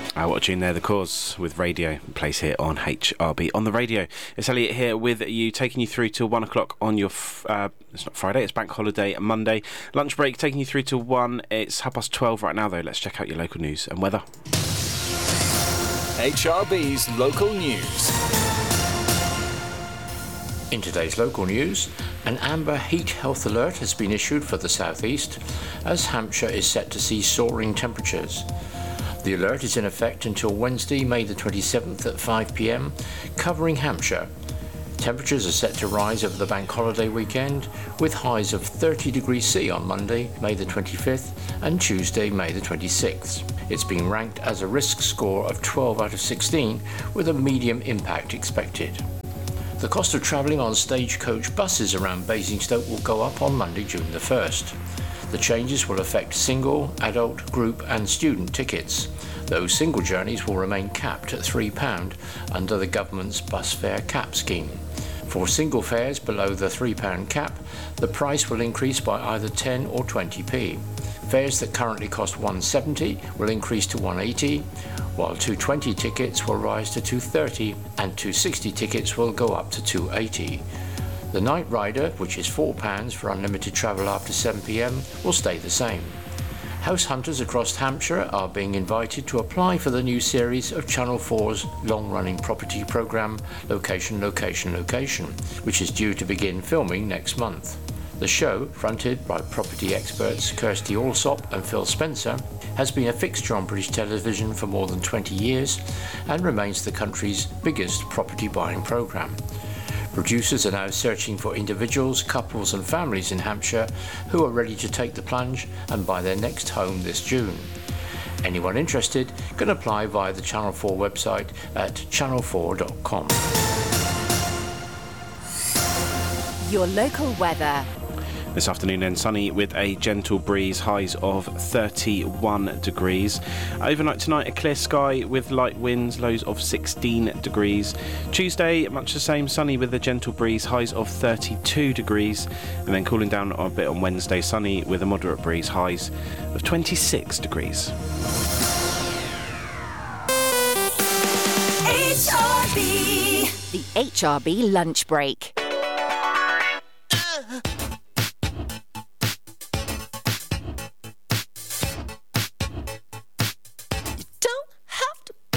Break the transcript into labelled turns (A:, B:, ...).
A: What a tune there, The Cause with Radio, plays here on HRB on the radio. It's Elliot here with you, taking you through till 1 o'clock on your it's not Friday, it's bank holiday Monday. Lunch break taking you through till 1. It's 12:30 right now though. Let's check out your local news and weather.
B: HRB's local news.
C: In today's local news, an amber heat health alert has been issued for the southeast as Hampshire is set to see soaring temperatures. The alert is in effect until Wednesday, May the 27th at 5 p.m, covering Hampshire. Temperatures are set to rise over the bank holiday weekend, with highs of 30 degrees C on Monday, May the 25th, and Tuesday, May the 26th. It's being ranked as a risk score of 12 out of 16, with a medium impact expected. The cost of travelling on stagecoach buses around Basingstoke will go up on Monday, June the 1st. The changes will affect single, adult, group and student tickets. Those single journeys will remain capped at £3 under the government's bus fare cap scheme. For single fares below the £3 cap, the price will increase by either 10 or 20p. Fares that currently cost £1.70 will increase to £1.80, while 220 tickets will rise to £2.30 and 260 tickets will go up to £2.80. The Night Rider, which is £4 for unlimited travel after 7 p.m, will stay the same. House hunters across Hampshire are being invited to apply for the new series of Channel 4's long-running property programme Location, Location, Location, which is due to begin filming next month. The show, fronted by property experts Kirsty Allsop and Phil Spencer, has been a fixture on British television for more than 20 years and remains the country's biggest property buying programme. Producers are now searching for individuals, couples and families in Hampshire who are ready to take the plunge and buy their next home this June. Anyone interested can apply via the Channel 4 website at channel4.com.
D: Your local weather.
A: This afternoon then sunny with a gentle breeze, highs of 31 degrees. Overnight tonight a clear sky with light winds, lows of 16 degrees. Tuesday much the same, sunny with a gentle breeze, highs of 32 degrees. And then cooling down a bit on Wednesday, sunny with a moderate breeze, highs of 26 degrees.
D: HRB. The HRB lunch break.